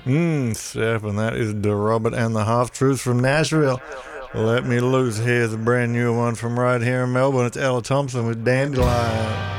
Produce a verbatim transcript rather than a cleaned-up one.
Mmm, Steph, and that is the Robert and the Half Truths from Nashville. Let Me Loose. Here's a brand new one from right here in Melbourne. It's Ella Thompson with Dandelion.